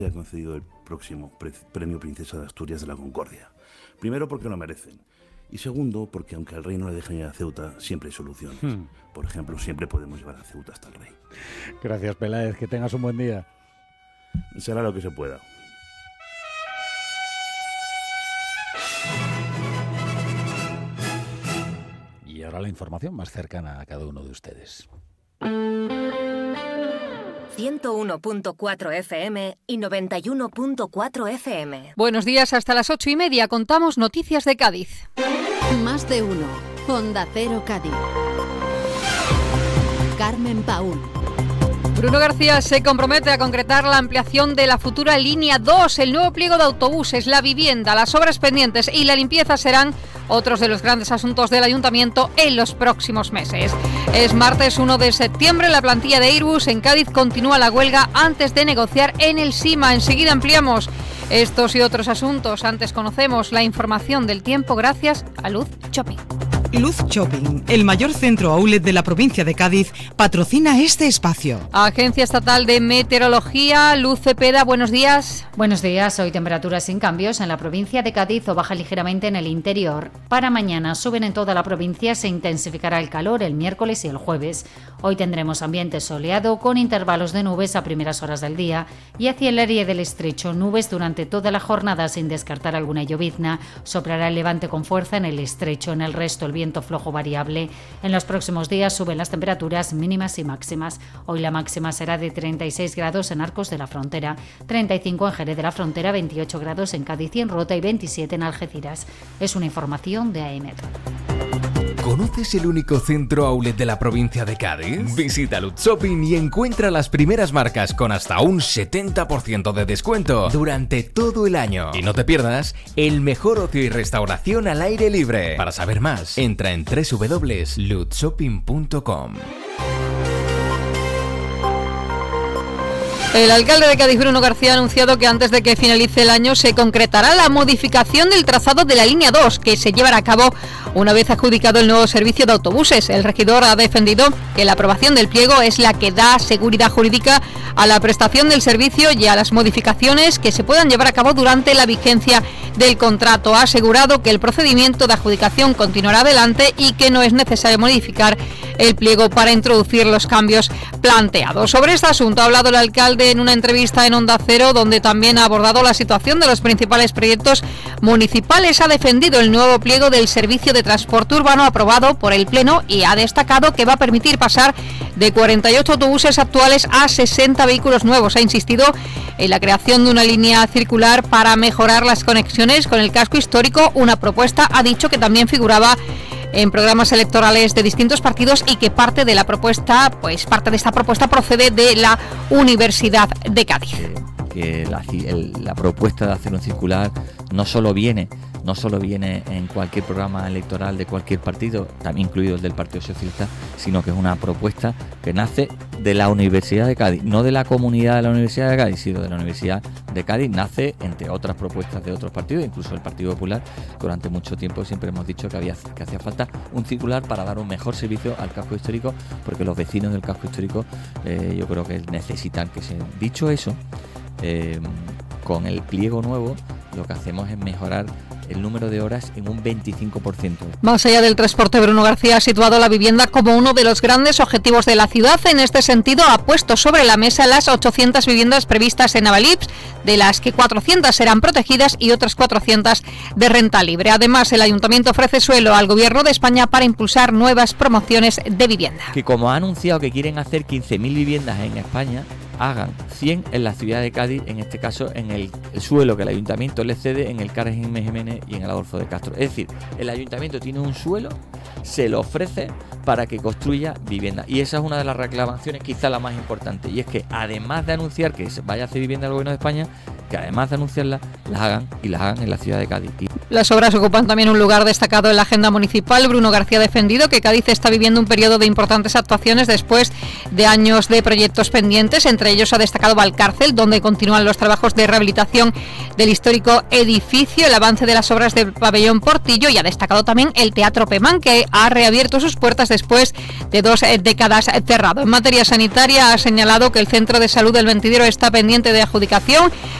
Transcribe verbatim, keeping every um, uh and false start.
ha concedido el próximo pre- Premio Princesa de Asturias de la Concordia. Primero porque lo merecen. Y segundo porque aunque al rey no le dejen ir a Ceuta, siempre hay soluciones. Hmm. Por ejemplo, siempre podemos llevar a Ceuta hasta el rey. Gracias, Peláez. Que tengas un buen día. Será lo que se pueda. Y ahora la información más cercana a cada uno de ustedes. ciento uno punto cuatro F M y noventa y uno punto cuatro F M. Buenos días, hasta las ocho y media contamos noticias de Cádiz. Más de uno. Onda Cero Cádiz. Carmen Paúl. Bruno García se compromete a concretar la ampliación de la futura línea dos, el nuevo pliego de autobuses, la vivienda, las obras pendientes y la limpieza serán otros de los grandes asuntos del Ayuntamiento en los próximos meses. Es martes uno de septiembre, la plantilla de Airbus en Cádiz continúa la huelga antes de negociar en el SIMA. Enseguida ampliamos estos y otros asuntos. Antes conocemos la información del tiempo gracias a Luz Shopping. Luz Shopping, el mayor centro outlet de la provincia de Cádiz, patrocina este espacio. Agencia Estatal de Meteorología, Luz Cepeda, buenos días. Buenos días, hoy temperaturas sin cambios en la provincia de Cádiz o baja ligeramente en el interior. Para mañana suben en toda la provincia, se intensificará el calor el miércoles y el jueves. Hoy tendremos ambiente soleado con intervalos de nubes a primeras horas del día y hacia el área del estrecho nubes durante toda la jornada sin descartar alguna llovizna. Soplará el levante con fuerza en el estrecho, en el resto el viento flojo variable. En los próximos días suben las temperaturas mínimas y máximas. Hoy la máxima será de treinta y seis grados en Arcos de la Frontera, treinta y cinco en Jerez de la Frontera, veintiocho grados en Cádiz y en Rota y veintisiete en Algeciras. Es una información de A E M E T. ¿Conoces el único centro outlet de la provincia de Cádiz? Visita Luz Shopping y encuentra las primeras marcas con hasta un setenta por ciento de descuento durante todo el año. Y no te pierdas el mejor ocio y restauración al aire libre. Para saber más, entra en doble u doble u doble u punto luz shopping punto com. El alcalde de Cádiz, Bruno García, ha anunciado que antes de que finalice el año se concretará la modificación del trazado de la línea dos, que se llevará a cabo una vez adjudicado el nuevo servicio de autobuses. El regidor ha defendido que la aprobación del pliego es la que da seguridad jurídica a la prestación del servicio y a las modificaciones que se puedan llevar a cabo durante la vigencia del contrato. Ha asegurado que el procedimiento de adjudicación continuará adelante y que no es necesario modificar el pliego para introducir los cambios planteados. Sobre este asunto ha hablado el alcalde en una entrevista en Onda Cero, donde también ha abordado la situación de los principales proyectos municipales. Ha defendido el nuevo pliego del servicio de transporte urbano aprobado por el Pleno y ha destacado que va a permitir pasar de cuarenta y ocho autobuses actuales a sesenta vehículos nuevos. Ha insistido en la creación de una línea circular para mejorar las conexiones con el casco histórico, una propuesta, ha dicho, que también figuraba en programas electorales de distintos partidos y que parte de la propuesta, pues parte de esta propuesta procede de la Universidad de Cádiz. Que la, el, la propuesta de hacer un circular no solo viene no solo viene en cualquier programa electoral de cualquier partido, también incluido el del Partido Socialista, sino que es una propuesta que nace de la Universidad de Cádiz, no de la comunidad de la Universidad de Cádiz, sino de la Universidad de Cádiz. Nace entre otras propuestas de otros partidos, incluso el Partido Popular. Durante mucho tiempo siempre hemos dicho que había que hacía falta un circular para dar un mejor servicio al casco histórico, porque los vecinos del casco histórico eh, yo creo que necesitan que se... Dicho eso, eh, con el pliego nuevo lo que hacemos es mejorar el número de horas en un veinticinco por ciento. Más allá del transporte, Bruno García ha situado la vivienda como uno de los grandes objetivos de la ciudad. En este sentido, ha puesto sobre la mesa las ochocientas viviendas previstas en Avalips, de las que cuatrocientas serán protegidas y otras cuatrocientas de renta libre. Además, el Ayuntamiento ofrece suelo al Gobierno de España para impulsar nuevas promociones de vivienda. Que como ha anunciado que quieren hacer quince mil viviendas en España, hagan cien en la ciudad de Cádiz, en este caso en el, el suelo que el Ayuntamiento le cede en el Carmen Jiménez y en el Adolfo de Castro. Es decir, el Ayuntamiento tiene un suelo, se lo ofrece para que construya vivienda. Y esa es una de las reclamaciones, quizá la más importante, y es que además de anunciar que se vaya a hacer vivienda al Gobierno de España, que además de anunciarlas, las hagan y las hagan en la ciudad de Cádiz. Y las obras ocupan también un lugar destacado en la agenda municipal. Bruno García ha defendido que Cádiz está viviendo un periodo de importantes actuaciones después de años de proyectos pendientes. Entre ellos ha destacado Valcárcel, donde continúan los trabajos de rehabilitación del histórico edificio, el avance de las obras del pabellón Portillo, y ha destacado también el Teatro Pemán, que ha reabierto sus puertas después de dos décadas cerrado. En materia sanitaria ha señalado que el Centro de Salud del Ventidero está pendiente de adjudicación